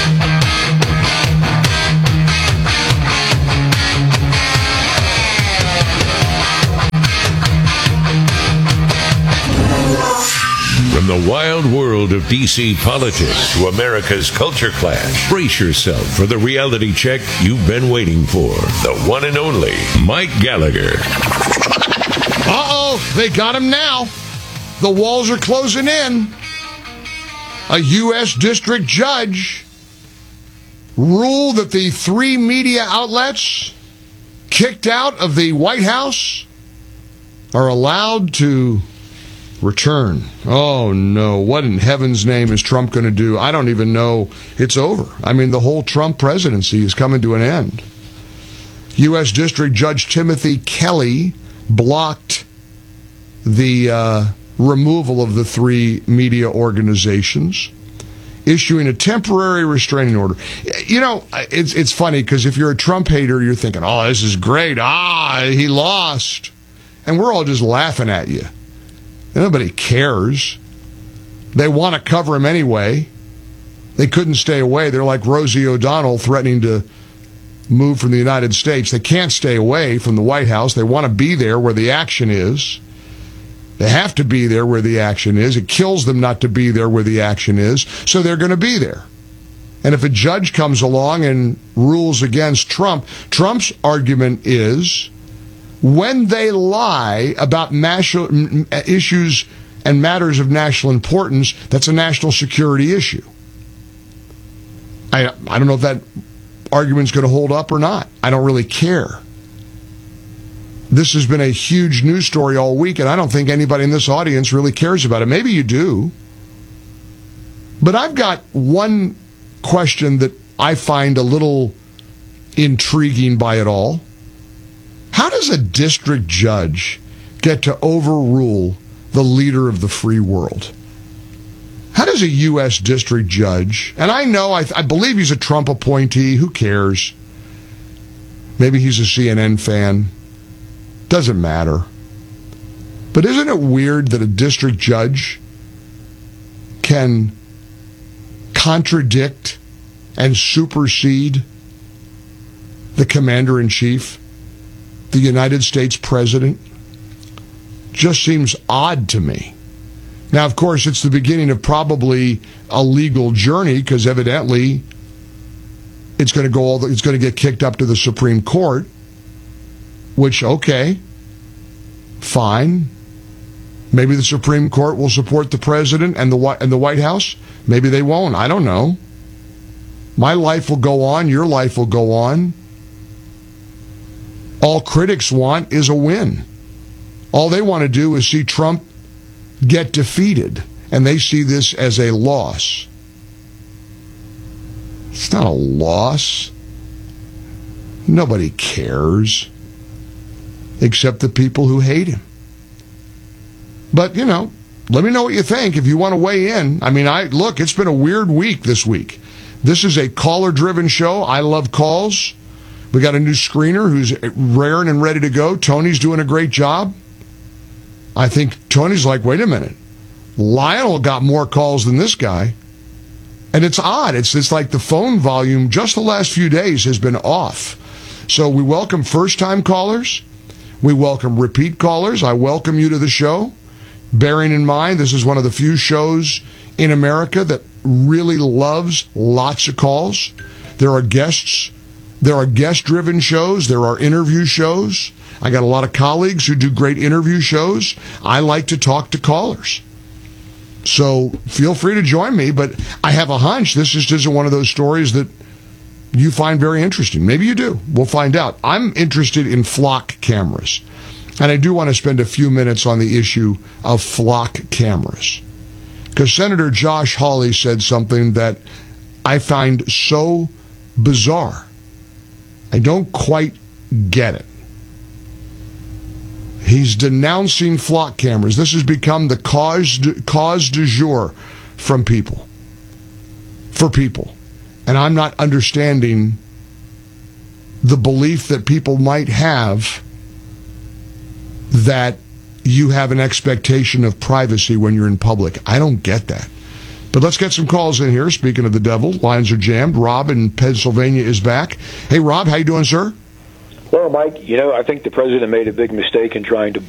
From the wild world of D.C. politics to America's culture clash, brace yourself for the reality check you've been waiting for. The one and only Mike Gallagher. Uh-oh, they got him now. The walls are closing in. A U.S. district judge ruled that the 3 media outlets kicked out of the White House are allowed to return. Oh, no. What in heaven's name is Trump going to do? I don't even know. It's over. I mean, the whole Trump presidency is coming to an end. U.S. District Judge Timothy Kelly blocked the removal of the 3 media organizations, issuing a temporary restraining order. You know, it's funny because if you're a Trump hater, you're thinking, oh, this is great. He lost. And we're all just laughing at you. Nobody cares. They want to cover him anyway. They couldn't stay away. They're like Rosie O'Donnell threatening to move from the United States. They can't stay away from the White House. They want to be there where the action is. They have to be there where the action is. It kills them not to be there where the action is, so they're going to be there. And if a judge comes along and rules against Trump, Trump's argument is when they lie about national issues and matters of national importance, that's a national security issue. I don't know if that argument's going to hold up or not. I don't really care. This has been a huge news story all week, and I don't think anybody in this audience really cares about it. Maybe you do. But I've got one question that I find a little intriguing by it all. How does a district judge get to overrule the leader of the free world? How does a U.S. district judge, and I know, I believe he's a Trump appointee, who cares? Maybe he's a CNN fan. Doesn't matter. But isn't it weird that a district judge can contradict and supersede the commander-in-chief, the United States president? Just seems odd to me. Now, of course, it's the beginning of probably a legal journey, because evidently it's going to get kicked up to the Supreme Court, which, okay, fine. Maybe the Supreme Court will support the president and the White House. Maybe they won't. I don't know. My life will go on. Your life will go on. All critics want is a win. All they want to do is see Trump get defeated, and they see this as a loss. It's not a loss. Nobody cares, except the people who hate him. But, you know, let me know what you think if you want to weigh in. I mean, look, it's been a weird week this week. This is a caller-driven show. I love calls. We got a new screener who's raring and ready to go. Tony's doing a great job. I think Tony's like, wait a minute. Lionel got more calls than this guy. And it's odd. It's like the phone volume just the last few days has been off. So we welcome first-time callers. We welcome repeat callers. I welcome you to the show. Bearing in mind, this is one of the few shows in America that really loves lots of calls. There are guests. There are guest-driven shows. There are interview shows. I got a lot of colleagues who do great interview shows. I like to talk to callers. So feel free to join me, but I have a hunch this just isn't one of those stories that you find very interesting. Maybe you do. We'll find out. I'm interested in flock cameras. And I do want to spend a few minutes on the issue of flock cameras. Because Senator Josh Hawley said something that I find so bizarre. I don't quite get it. He's denouncing flock cameras. This has become the cause du jour from people. For people. And I'm not understanding the belief that people might have that you have an expectation of privacy when you're in public. I don't get that. But let's get some calls in here. Speaking of the devil, lines are jammed. Rob in Pennsylvania is back. Hey, Rob, how you doing, sir? Well, Mike, I think the president made a big mistake in trying to